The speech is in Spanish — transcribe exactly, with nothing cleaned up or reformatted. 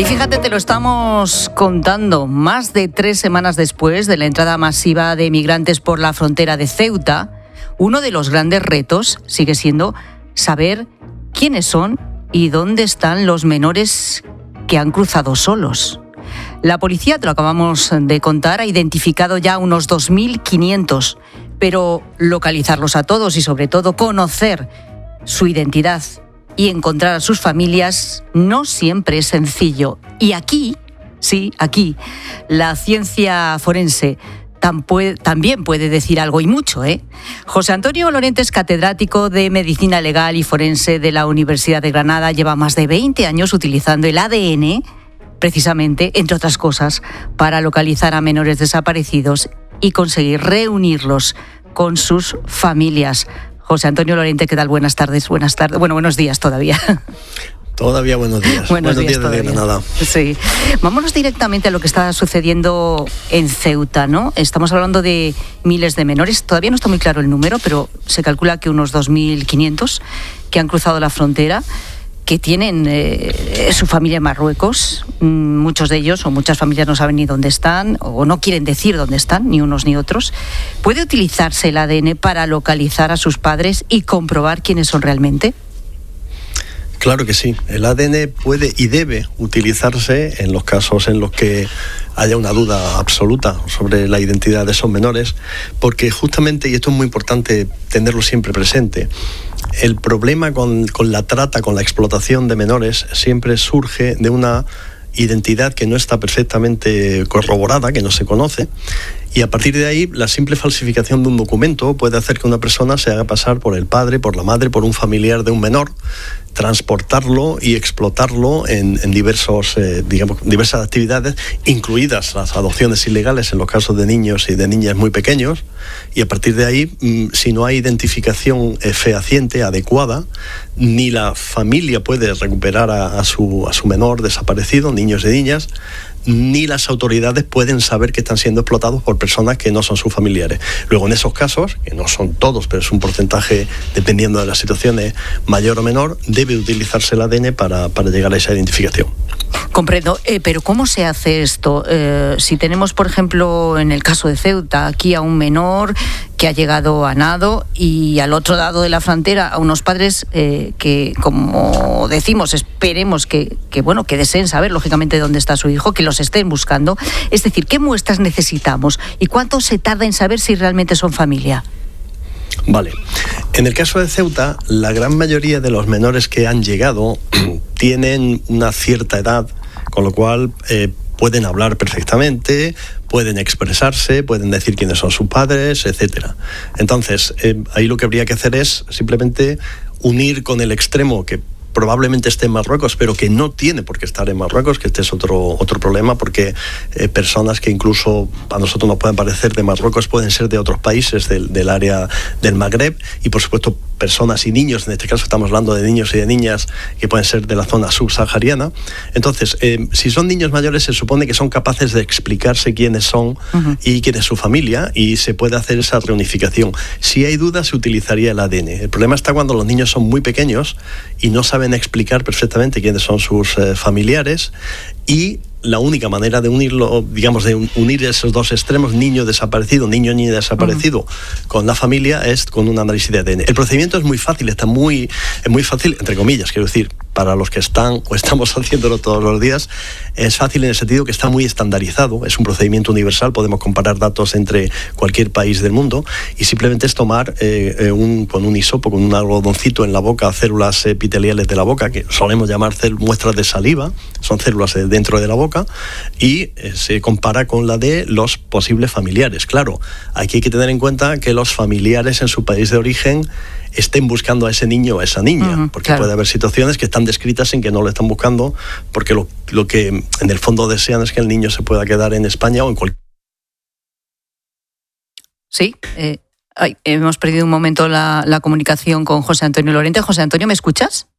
Y fíjate, te lo estamos contando más de tres semanas después de la entrada masiva de migrantes por la frontera de Ceuta. Uno de los grandes retos sigue siendo saber quiénes son y dónde están los menores que han cruzado solos. La policía, te lo acabamos de contar, ha identificado ya unos dos mil quinientos, pero localizarlos a todos y sobre todo conocer su identidad y encontrar a sus familias no siempre es sencillo. Y aquí, sí, aquí, la ciencia forense también puede decir algo y mucho, ¿eh? José Antonio Lorente es catedrático de Medicina Legal y Forense de la Universidad de Granada. Lleva más de veinte años utilizando el A D N, precisamente, entre otras cosas, para localizar a menores desaparecidos y conseguir reunirlos con sus familias. José Antonio Lorente, ¿qué tal? Buenas tardes, buenas tardes. Bueno, buenos días todavía. Todavía buenos días. Buenos, buenos días, días de Granada. Sí. Vámonos directamente a lo que está sucediendo en Ceuta, ¿no? Estamos hablando de miles de menores. Todavía no está muy claro el número, pero se calcula que unos dos mil quinientos que han cruzado la frontera, que tienen eh, su familia en Marruecos. Muchos de ellos o muchas familias no saben ni dónde están o no quieren decir dónde están, ni unos ni otros. ¿Puede utilizarse el A D N para localizar a sus padres y comprobar quiénes son realmente? Claro que sí. El A D N puede y debe utilizarse en los casos en los que haya una duda absoluta sobre la identidad de esos menores, porque justamente, y esto es muy importante tenerlo siempre presente, el problema con, con la trata, con la explotación de menores, siempre surge de una identidad que no está perfectamente corroborada, que no se conoce, y a partir de ahí la simple falsificación de un documento puede hacer que una persona se haga pasar por el padre, por la madre, por un familiar de un menor, transportarlo y explotarlo en, en diversos, eh, digamos, diversas actividades, incluidas las adopciones ilegales en los casos de niños y de niñas muy pequeños, y a partir de ahí, mmm, si no hay identificación eh, fehaciente, adecuada, ni la familia puede recuperar a, a, su, a su menor desaparecido, niños y niñas, ni las autoridades pueden saber que están siendo explotados por personas que no son sus familiares. Luego, en esos casos, que no son todos, pero es un porcentaje, dependiendo de las situaciones, mayor o menor, debe utilizarse el A D N para, para llegar a esa identificación. Comprendo, eh, pero ¿cómo se hace esto? Eh, si tenemos, por ejemplo, en el caso de Ceuta, aquí a un menor que ha llegado a nado y al otro lado de la frontera a unos padres eh, que, como decimos, esperemos que, que, bueno, que deseen saber, lógicamente, dónde está su hijo, que los estén buscando. Es decir, ¿qué muestras necesitamos y cuánto se tarda en saber si realmente son familia? Vale. En el caso de Ceuta, la gran mayoría de los menores que han llegado tienen una cierta edad, con lo cual eh, pueden hablar perfectamente, pueden expresarse, pueden decir quiénes son sus padres, etcétera. Entonces, eh, ahí lo que habría que hacer es simplemente unir con el extremo que probablemente esté en Marruecos, pero que no tiene por qué estar en Marruecos, que este es otro, otro problema, porque eh, personas que incluso a nosotros nos pueden parecer de Marruecos pueden ser de otros países del, del área del Magreb, y por supuesto personas y niños, en este caso estamos hablando de niños y de niñas que pueden ser de la zona subsahariana. Entonces, eh, si son niños mayores, se supone que son capaces de explicarse quiénes son uh-huh. y quién es su familia, y se puede hacer esa reunificación. Si hay dudas, se utilizaría el A D N. El problema está cuando los niños son muy pequeños y no saben explicar perfectamente quiénes son sus eh, familiares, y la única manera de unirlo, digamos, de unir esos dos extremos, niño desaparecido, niño niña desaparecido, uh-huh. con la familia, es con un análisis de A D N. El procedimiento es muy fácil, está muy, es muy fácil, entre comillas, quiero decir, para los que están o estamos haciéndolo todos los días, es fácil en el sentido que está muy estandarizado, es un procedimiento universal, podemos comparar datos entre cualquier país del mundo, y simplemente es tomar eh, un, con un hisopo, con un algodoncito en la boca, células epiteliales de la boca, que solemos llamar cel- muestras de saliva, son células dentro de la boca, y eh, se compara con la de los posibles familiares. Claro, aquí hay que tener en cuenta que los familiares en su país de origen estén buscando a ese niño o a esa niña, uh-huh, porque claro. puede haber situaciones que están descritas en que no lo están buscando, porque lo, lo que en el fondo desean es que el niño se pueda quedar en España o en cualquier... Sí, eh, ay, hemos perdido un momento la, la comunicación con José Antonio Lorente. José Antonio, ¿me escuchas?